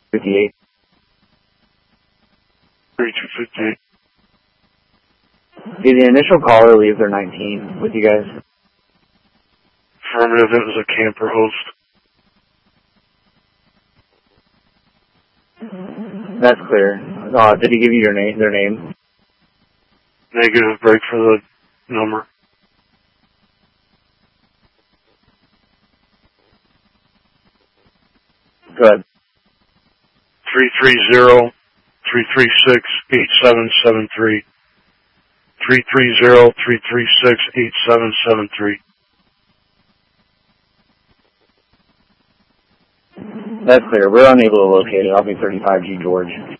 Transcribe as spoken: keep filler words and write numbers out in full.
fifty-eight. thirty-two fifty-eight. Did the initial caller leave their nineteen with you guys? Affirmative, it was a camper host. That's clear. Uh, did he give you your name, their name? Negative, break for the number. Go ahead. three three zero, three three six, eight seven seven three. three three zero, three three six, eight seven seven three. That's clear. We're unable to locate it. I'll be thirty-five G George.